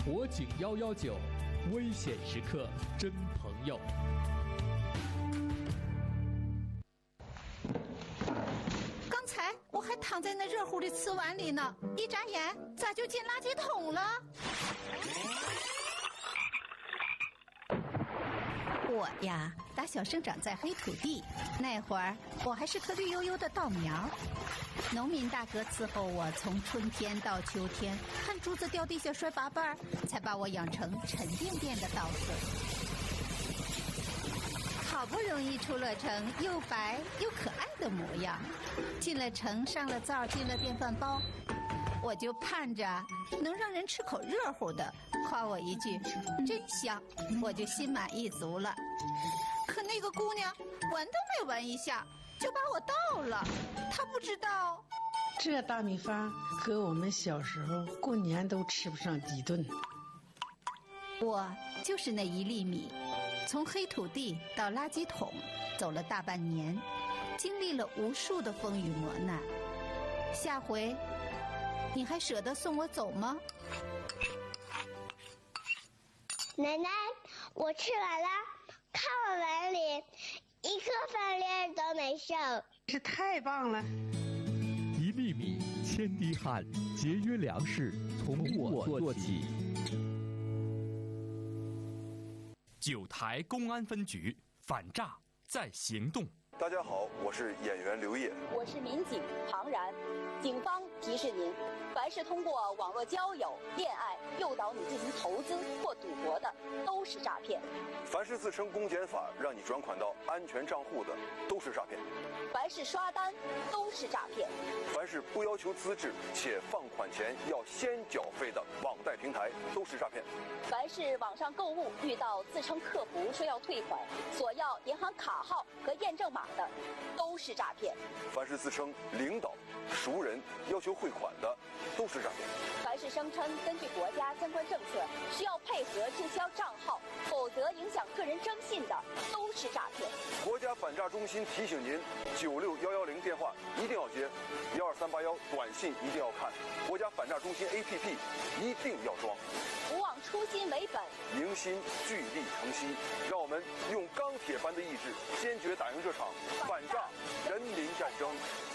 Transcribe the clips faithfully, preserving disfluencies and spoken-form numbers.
火警幺幺九，危险时刻真朋友。 刚才我还躺在那热乎的瓷碗里呢，一眨眼咋就进垃圾桶了？我呀，打小生长在黑土地，那会儿我还是颗绿油油的稻苗。农民大哥伺候我从春天到秋天，看竹子掉地下摔八瓣，才把我养成沉甸甸的稻穗。好不容易出了城，又白又可爱的模样，进了城，上了灶，进了电饭煲，我就盼着能让人吃口热乎的，夸我一句真香，我就心满意足了。可那个姑娘闻都没闻一下就把我倒了，她不知道这大米饭和我们小时候过年都吃不上几顿。 我就是那一粒米，从黑土地到垃圾桶走了大半年，经历了无数的风雨磨难。下回你还舍得送我走吗？ 奶奶，我吃完了，看我碗里一颗饭粒都没剩。 这太棒了！ 一粒米，千滴汗，节约粮食，从我做起。 九台公安分局反诈在行动。 大家好，我是演员刘烨， 我是民警庞然。警方提示您，凡是通过网络交友、恋爱诱导你进行投资或赌博的，都是诈骗； 凡是自称公检法让你转款到安全账户的，都是诈骗； 凡是刷单，都是诈骗； 凡是不要求资质且放款前要先缴费的网贷平台，都是诈骗； 凡是网上购物遇到自称客服说要退款，索要银行卡号和验证码的，都是诈骗； 凡是自称领导、熟人要求汇款的，都是诈骗； 凡是声称根据国家相关政策需要配合注销账号，否则影响个人征信的，都是诈骗。 国家反诈中心提醒您：九六幺幺零电话一定要接，幺二三八幺短信一定要看，国家反诈中心 A P P 一定要装。 不忘初心为本， 迎新聚力成新，让我们用钢铁般的意志，坚决打赢这场反诈人民战争。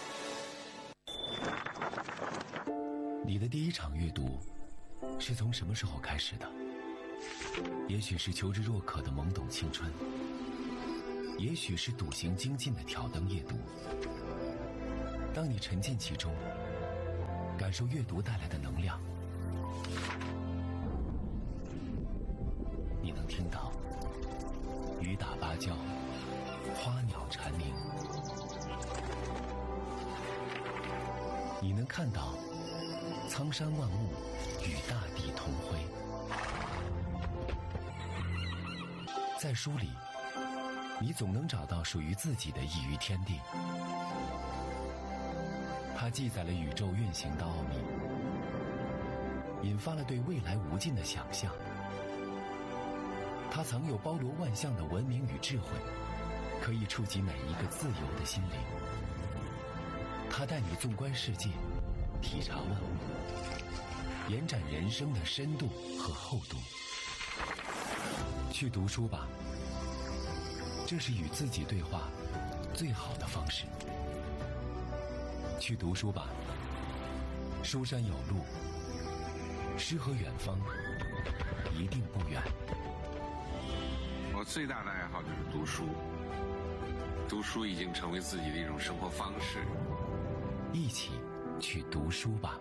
你的第一场阅读是从什么时候开始的？也许是求知若渴的懵懂青春，也许是笃行精进的挑灯夜读。当你沉浸其中，感受阅读带来的能量，你能听到雨打芭蕉，花鸟蝉鸣，你能看到苍山万物与大地同辉。在书里，你总能找到属于自己的一隅天地。它记载了宇宙运行的奥秘，引发了对未来无尽的想象。它藏有包罗万象的文明与智慧，可以触及每一个自由的心灵。它带你纵观世界，体察万物，延展人生的深度和厚度。去读书吧，这是与自己对话最好的方式。去读书吧，书山有路，诗和远方一定不远。 我最大的爱好就是读书，读书已经成为自己的一种生活方式。 一起去读书吧。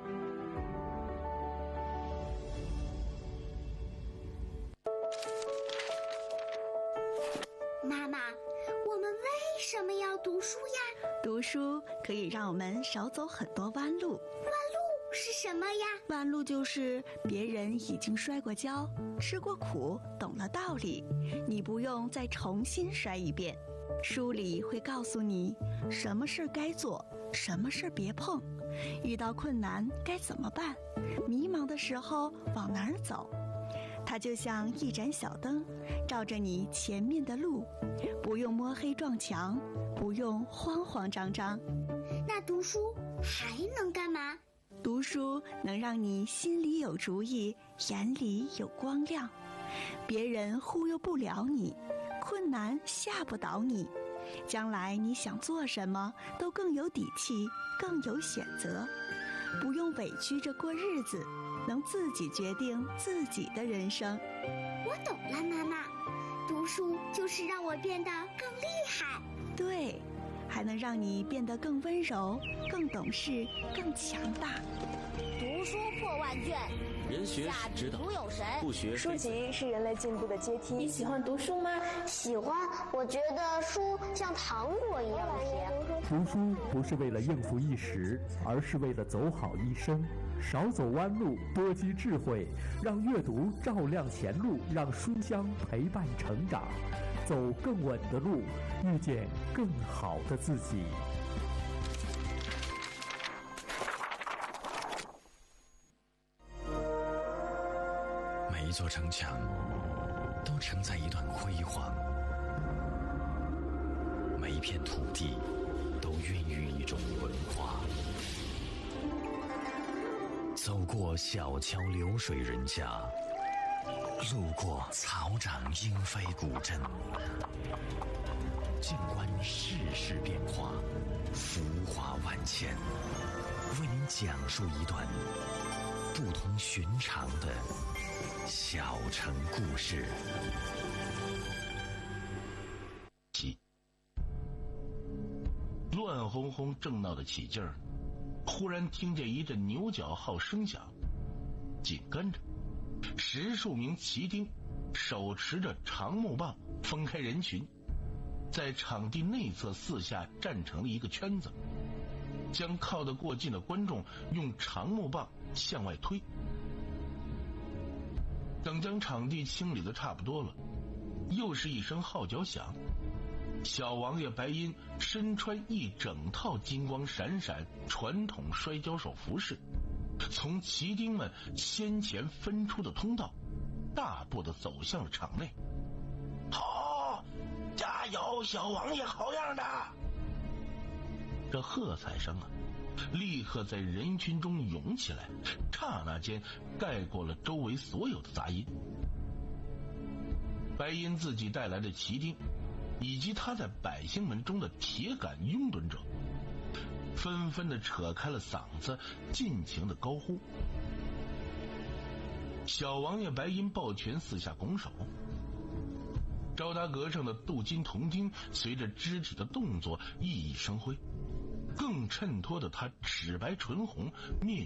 妈妈，我们为什么要读书呀？ 读书可以让我们少走很多弯路。弯路是什么呀？ 弯路就是别人已经摔过跤，吃过苦，懂了道理，你不用再重新摔一遍。书里会告诉你什么事该做，什么事别碰，遇到困难该怎么办，迷茫的时候往哪儿走。它就像一盏小灯，照着你前面的路，不用摸黑撞墙，不用慌慌张张。 那读书还能干嘛？ 读读书能让你心里有主意，眼里有光亮，别人忽悠不了你，困难吓不倒你，将来你想做什么都更有底气，更有选择，不用委屈着过日子，能自己决定自己的人生。 我懂了，妈妈，读书就是让我变得更厉害。 对，还能让你变得更温柔，更懂事，更强大。 读书破万卷， 人学是指导， 有神， 不学书籍是人类进步的阶梯。 你喜欢读书吗？ 喜欢，我觉得书像糖果一样甜。 读书不是为了应付一时，而是为了走好一生。少走弯路，多积智慧，让阅读照亮前路，让书香陪伴成长，走更稳的路，遇见更好的自己。 每一座城墙都承载一段辉煌，每一片土地都孕育一种文化。走过小桥流水人家，路过草长莺飞古镇，静观世事变化，浮华万千，为您讲述一段不同寻常的小城故事。 乱哄哄正闹得起劲儿，忽然听见一阵牛角号声响，紧跟着十数名旗丁手持着长木棒分开人群，在场地内侧四下站成了一个圈子，将靠得过近的观众用长木棒向外推。等将场地清理得差不多了，又是一声号角响，小王爷白银身穿一整套金光闪闪传统摔跤手服饰，从旗丁们先前分出的通道大步地走向了场内。好，加油，小王爷好样的！这喝彩声啊，立刻在人群中涌起来，刹那间盖过了周围所有的杂音。白银自己带来的旗丁以及他在百姓们中的铁杆拥趸者，纷纷地扯开了嗓子，尽情地高呼。小王爷白银抱拳四下拱手，招达阁上的镀金铜钉随着肢体的动作熠熠生辉，更衬托着他齿白唇红、面